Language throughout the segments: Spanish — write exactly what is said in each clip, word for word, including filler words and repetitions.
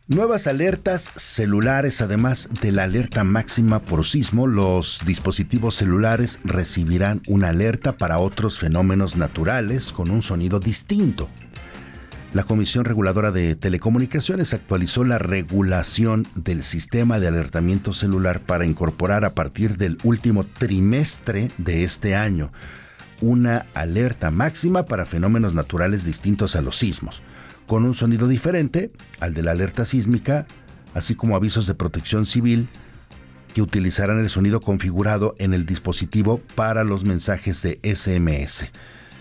Nuevas alertas celulares. Además de la alerta máxima por sismo, los dispositivos celulares recibirán una alerta para otros fenómenos naturales con un sonido distinto. La Comisión Reguladora de Telecomunicaciones actualizó la regulación del sistema de alertamiento celular para incorporar a partir del último trimestre de este año una alerta máxima para fenómenos naturales distintos a los sismos, con un sonido diferente al de la alerta sísmica, así como avisos de protección civil que utilizarán el sonido configurado en el dispositivo para los mensajes de ese eme ese.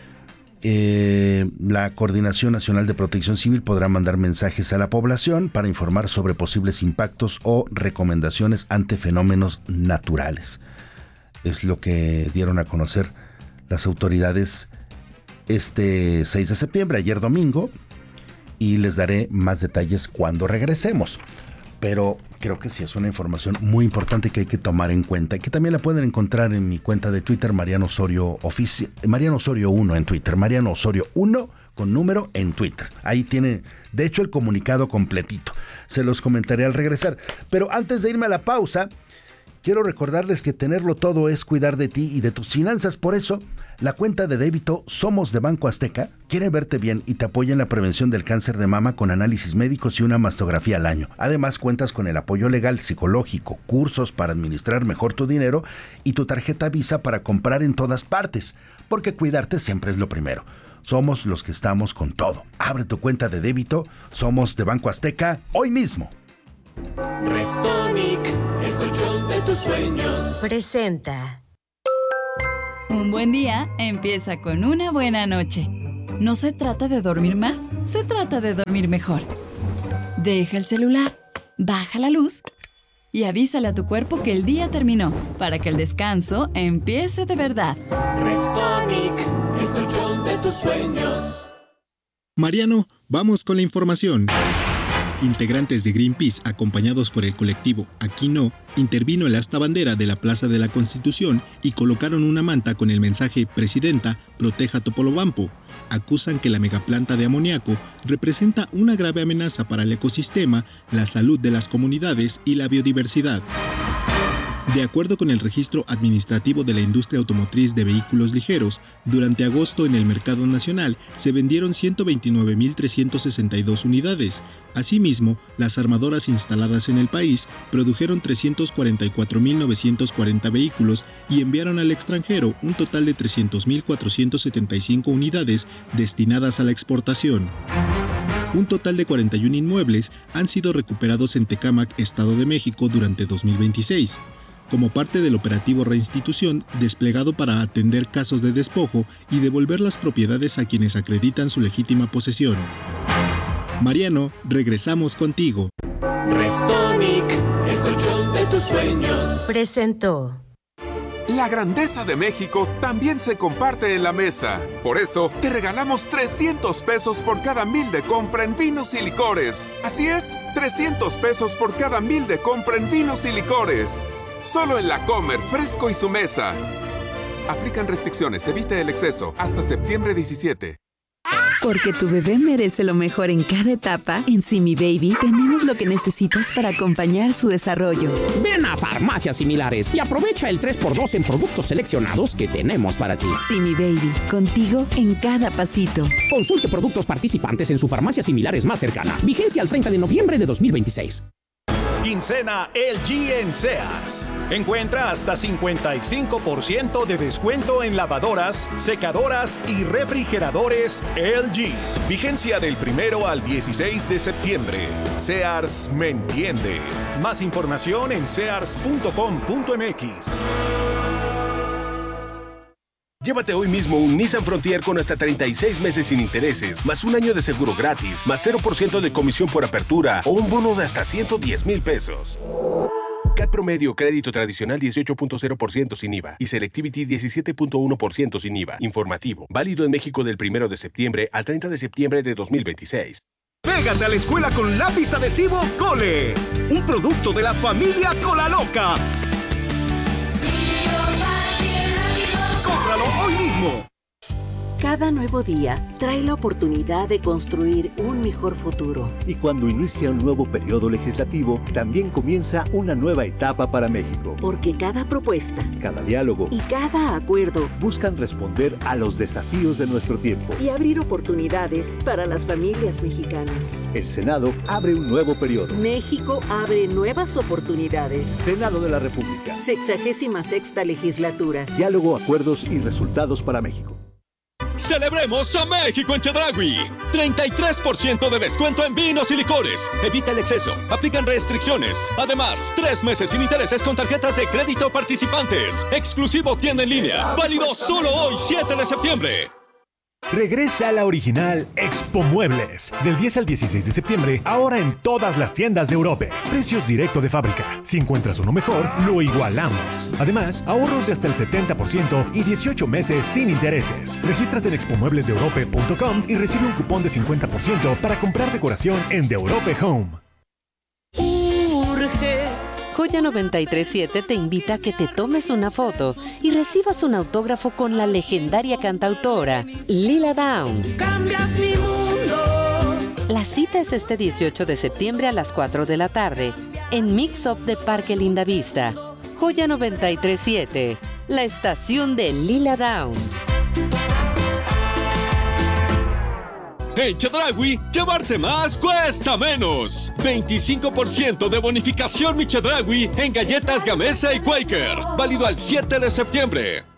Eh, la Coordinación Nacional de Protección Civil podrá mandar mensajes a la población para informar sobre posibles impactos o recomendaciones ante fenómenos naturales. Es lo que dieron a conocer las autoridades este seis de septiembre, ayer domingo, y les daré más detalles cuando regresemos. Pero creo que sí es una información muy importante que hay que tomar en cuenta y que también la pueden encontrar en mi cuenta de Twitter, Mariano Osorio Ofici- Mariano Osorio uno en Twitter, Mariano Osorio uno con número en Twitter. Ahí tiene, de hecho, el comunicado completito. Se los comentaré al regresar. Pero antes de irme a la pausa, quiero recordarles que tenerlo todo es cuidar de ti y de tus finanzas. Por eso, la cuenta de débito Somos de Banco Azteca quiere verte bien y te apoya en la prevención del cáncer de mama con análisis médicos y una mastografía al año. Además, cuentas con el apoyo legal, psicológico, cursos para administrar mejor tu dinero y tu tarjeta Visa para comprar en todas partes, porque cuidarte siempre es lo primero. Somos los que estamos con todo. Abre tu cuenta de débito Somos de Banco Azteca hoy mismo. Restonic, el colchón de tus sueños, presenta. Un buen día empieza con una buena noche. No se trata de dormir más, se trata de dormir mejor. Deja el celular, baja la luz y avísale a tu cuerpo que el día terminó, para que el descanso empiece de verdad. Restonic, el colchón de tus sueños. Mariano, vamos con la información. Integrantes de Greenpeace, acompañados por el colectivo Aquí No, intervino el asta bandera de la Plaza de la Constitución y colocaron una manta con el mensaje "Presidenta, proteja Topolobampo". Acusan que la megaplanta de amoníaco representa una grave amenaza para el ecosistema, la salud de las comunidades y la biodiversidad. De acuerdo con el registro administrativo de la industria automotriz de vehículos ligeros, durante agosto en el mercado nacional se vendieron ciento veintinueve mil trescientas sesenta y dos unidades. Asimismo, las armadoras instaladas en el país produjeron trescientos cuarenta y cuatro mil novecientos cuarenta vehículos y enviaron al extranjero un total de trescientos mil cuatrocientas setenta y cinco unidades destinadas a la exportación. Un total de cuarenta y uno inmuebles han sido recuperados en Tecámac, Estado de México, durante dos mil veintiséis. Como parte del operativo Reinstitución, desplegado para atender casos de despojo y devolver las propiedades a quienes acreditan su legítima posesión. Mariano, regresamos contigo. Restonic, el colchón de tus sueños, presentó. La grandeza de México también se comparte en la mesa. Por eso, te regalamos trescientos pesos por cada mil de compra en vinos y licores. Así es, trescientos pesos por cada mil de compra en vinos y licores. Solo en La Comer, Fresco y Su Mesa. Aplican restricciones, evite el exceso. Hasta septiembre diecisiete. Porque tu bebé merece lo mejor en cada etapa, en Simi Baby tenemos lo que necesitas para acompañar su desarrollo. Ven a Farmacias Similares y aprovecha el tres por dos en productos seleccionados que tenemos para ti. Simi Baby, contigo en cada pasito. Consulte productos participantes en su farmacia Similares más cercana. Vigencia al treinta de noviembre de dos mil veintiséis. Quincena L G en Sears. Encuentra hasta cincuenta y cinco por ciento de descuento en lavadoras, secadoras y refrigeradores L G. Vigencia del primero al dieciséis de septiembre. Sears me entiende. Más información en sears punto com punto m x. Llévate hoy mismo un Nissan Frontier con hasta treinta y seis meses sin intereses, más un año de seguro gratis, más cero por ciento de comisión por apertura o un bono de hasta ciento diez mil pesos. C A T promedio, crédito tradicional dieciocho punto cero por ciento sin I V A y Selectivity diecisiete punto uno por ciento sin I V A. Informativo, válido en México del primero de septiembre al treinta de septiembre de dos mil veintiséis. Pégate a la escuela con lápiz adhesivo Cole, un producto de la familia Cola Loca. Cómpralo hoy mismo. Cada nuevo día trae la oportunidad de construir un mejor futuro. Y cuando inicia un nuevo periodo legislativo, también comienza una nueva etapa para México. Porque cada propuesta, cada diálogo y cada acuerdo buscan responder a los desafíos de nuestro tiempo y abrir oportunidades para las familias mexicanas. El Senado abre un nuevo periodo. México abre nuevas oportunidades. Senado de la República. Sexagésima sexta legislatura. Diálogo, acuerdos y resultados para México. ¡Celebremos a México en Chedraui! treinta y tres por ciento de descuento en vinos y licores. Evita el exceso. Aplican restricciones. Además, tres meses sin intereses con tarjetas de crédito participantes. Exclusivo tienda en línea. Válido solo hoy, siete de septiembre. Regresa a la original Expo Muebles. Del diez al dieciséis de septiembre, ahora en todas las tiendas de Europe. Precios directo de fábrica. Si encuentras uno mejor, lo igualamos. Además, ahorros de hasta el setenta por ciento y dieciocho meses sin intereses. Regístrate en expo muebles de europe punto com y recibe un cupón de cincuenta por ciento para comprar decoración en The Europe Home. Urge. Joya noventa y tres punto siete te invita a que te tomes una foto y recibas un autógrafo con la legendaria cantautora Lila Downs. Cambias mi mundo. La cita es este dieciocho de septiembre a las cuatro de la tarde en Mix Up de Parque Lindavista. Joya noventa y tres punto siete, la estación de Lila Downs. En Chedraui, llevarte más cuesta menos. veinticinco por ciento de bonificación Mi Chedraui en galletas Gamesa y Quaker. Válido al siete de septiembre.